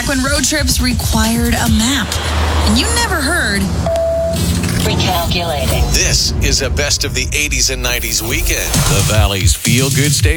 when road trips required a map. And you never heard... Recalculating. This is a best of the 80s and 90s weekend. The Valley's feel-good station.